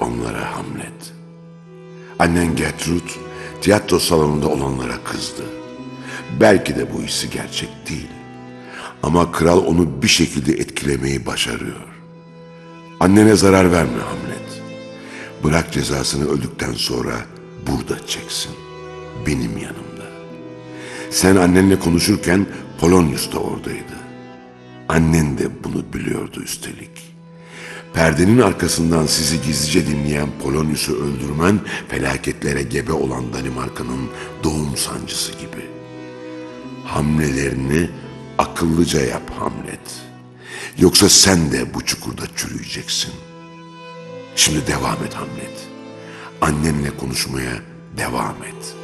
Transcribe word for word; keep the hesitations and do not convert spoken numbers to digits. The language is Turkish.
onlara Hamlet. Annen Gertrude tiyatro salonunda olanlara kızdı. Belki de bu hissi gerçek değil. Ama kral onu bir şekilde etkilemeyi başarıyor. Annene zarar verme Hamlet. Bırak cezasını öldükten sonra burada çeksin. Benim yanımda. Sen annenle konuşurken Polonius da oradaydı. Annen de bunu biliyordu üstelik. Perdenin arkasından sizi gizlice dinleyen Polonius'u öldürmen felaketlere gebe olan Danimarka'nın doğum sancısı gibi. Hamlelerini akıllıca yap Hamlet. Yoksa sen de bu çukurda çürüyeceksin. Şimdi devam et Hamlet. Annenle konuşmaya devam et.